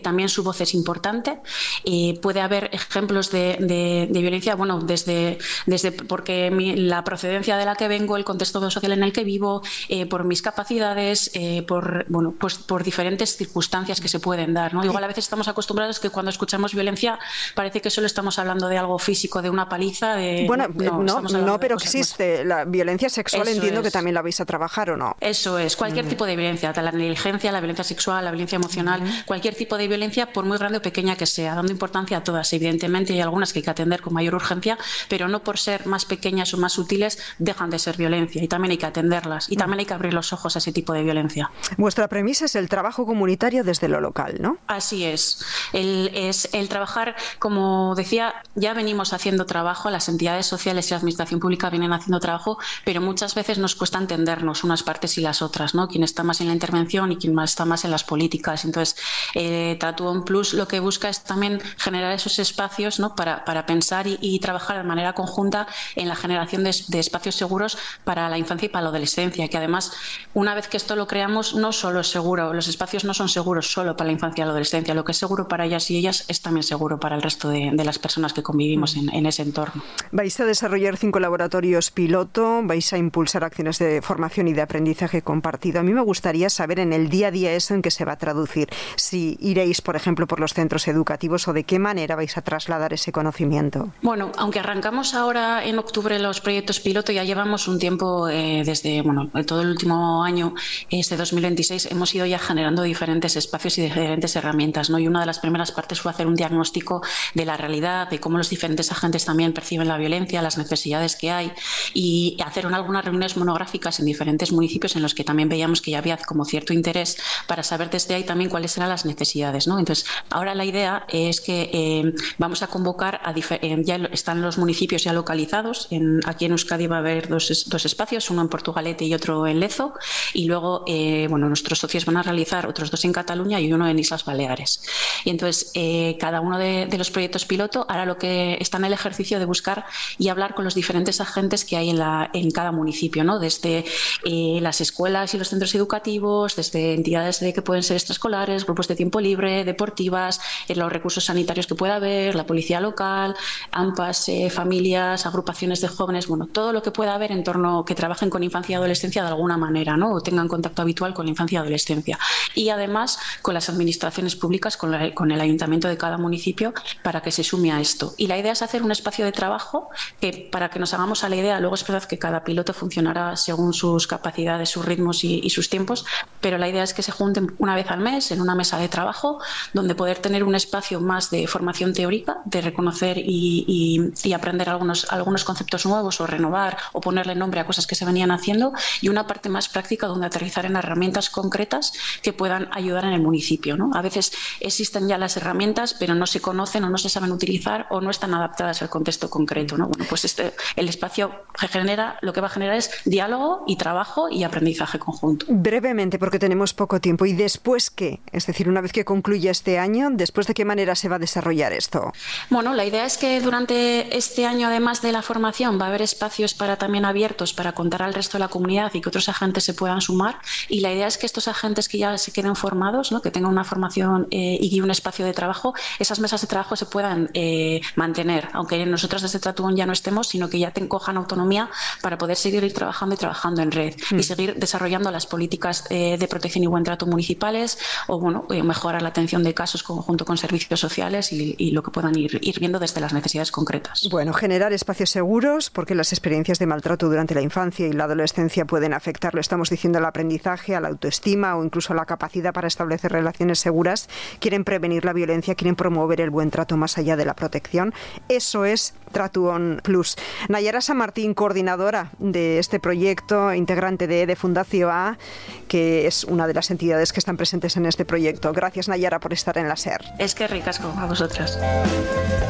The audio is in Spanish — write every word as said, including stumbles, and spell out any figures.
también su voz es importante. Eh, puede haber ejemplos de, de, de violencia, bueno, desde, desde porque mi, la procedencia de la que vengo, el contexto social en el que vivo, eh, por mis capacidades, eh, por, bueno, pues por diferentes circunstancias que se pueden dar, ¿no? Igual a veces estamos acostumbrados que cuando escuchamos violencia parece que solo estamos hablando de algo físico, de una paliza. De, bueno, no, no, no pero existe. Más. La violencia sexual Eso entiendo es. que también la vais a trabajar, ¿o no? Eso es, cualquier mm. tipo de violencia, la negligencia, la violencia sexual, la violencia emocional, mm. cualquier tipo de violencia, por muy grande o pequeña que sea, dando importancia a todas. Evidentemente hay algunas que hay que atender con mayor urgencia, pero no por ser más pequeñas o más sutiles dejan de ser violencia, y también hay que atenderlas, y también hay que abrir los ojos a ese tipo de violencia. Vuestra premisa es el trabajo comunitario desde lo local, ¿no? Así es. El, es el trabajar, como decía, ya venimos haciendo trabajo, las entidades sociales y la administración pública vienen haciendo trabajo, pero muchas veces nos cuesta entendernos unas partes y las otras, ¿no? Quien está más en la intervención y quien más está más en las políticas. Entonces, eh, Tratuón Plus lo que busca es también generar esos espacios, ¿no? para, para pensar y, y trabajar de manera conjunta en la generación de, de espacios seguros para la infancia y para la adolescencia, que además, una vez que esto lo creamos, no solo es seguro, los espacios no son seguros solo para la infancia y la adolescencia, lo que es seguro para ellas y ellas es también seguro para el resto de, de las personas que convivimos en, en ese entorno. Vais a desarrollar cinco laboratorios piloto, vais a impulsar acciones de formación y de aprendizaje compartido. A mí me gustaría saber en el día a día eso en qué se va a traducir, si iréis, por ejemplo, por los centros educativos o de qué manera vais a trasladar ese conocimiento. Bueno, aunque arrancamos ahora en octubre los proyectos piloto, ya llevamos un tiempo eh, desde, bueno, todo el último año, este dos mil veintiséis, hemos ido ya generando diferentes espacios y diferentes herramientas, ¿no? Y una de las primeras partes fue hacer un diagnóstico de la realidad, de cómo los diferentes agentes también perciben la violencia, las necesidades que hay, y hacer algunas reuniones monográficas en diferentes municipios en los que también veíamos que ya había como cierto interés para saber desde ahí también cuáles eran las necesidades, ¿no? Entonces, ahora la idea es que eh, vamos a convocar, a eh, ya están los municipios ya localizados, en, aquí en Euskadi va a haber dos, dos espacios, uno en Portugalete y otro en Lezo, y luego, eh, bueno, nuestros socios van a realizar otros dos en Cataluña y uno en Islas Baleares. Y entonces, eh, cada uno de, de los proyectos piloto hará lo que está en el ejercicio de buscar y hablar con los diferentes agentes que hay en, la, en cada municipio, ¿no? Desde eh, las escuelas y los centros educativos, desde entidades de que pueden ser extraescolares, grupos de tiempo libre, deportivas, eh, los recursos sanitarios que pueda haber, la policía local, AMPAs, eh, familias, agrupaciones de jóvenes, bueno, todo lo que pueda haber en torno que trabajen con infancia y adolescencia de alguna manera, ¿no? O tengan contacto habitual con la infancia y adolescencia. Y además con las administraciones públicas, con, la, con el ayuntamiento de cada municipio, para que se sume a esto. Y la idea es hacer un espacio de trabajo que, para que nos hagamos a la idea, luego es verdad que cada piloto funcionará según sus capacidades, sus ritmos y, y sus tiempos, pero la idea es que se junten una vez al mes en una mesa de trabajo donde poder tener un espacio más de formación teórica, de reconocer y, y, y aprender algunos, algunos conceptos nuevos o renovar o ponerle nombre a cosas que se venían haciendo, y una parte más práctica donde aterrizar en herramientas concretas que puedan ayudar en el municipio, ¿no? A veces existen ya las herramientas, pero no se conocen o no se saben utilizar o no están adaptadas al contexto concreto, ¿no? Bueno, pues este, el espacio que genera, lo que va a generar es diálogo y trabajo y aprendizaje conjunto. Brevemente, porque tenemos poco tiempo. ¿Y después qué? Es decir, una vez que concluya este año, ¿después de qué manera se va a desarrollar esto? Bueno, la idea es que durante este año, además de la formación, va a haber espacios para también abiertos para contar al resto de la comunidad y que otros agentes se puedan sumar. Y la idea es que estos agentes que ya se queden formados, ¿no? Que tengan una formación eh, y un espacio de trabajo, esas mesas de trabajo se puedan eh, mantener, aunque nosotros desde Tratuón ya no estemos, sino que ya te cojan autonomía para poder seguir trabajando y trabajando en red mm. y seguir desarrollando las políticas eh, de protección y buen trato municipales, o bueno, eh, mejorar la atención de casos conjunto con servicios sociales y, y lo que puedan ir, ir viendo desde las necesidades concretas. Bueno, generar espacios seguros, porque las experiencias de maltrato durante la infancia y la adolescencia pueden afectar, lo estamos diciendo, al aprendizaje, a la autoestima o incluso a la capacidad para establecer relaciones seguras. Quieren prevenir la violencia, quieren promover el buen trato más allá de la protección. Eso es Tratuón Plus. Nayara San Martín, coordinadora de este proyecto, integrante de, de Fundación A, que es una de las entidades que están presentes en este proyecto. Gracias, Nayara, por estar en la SER. Es que ricasco a vosotras.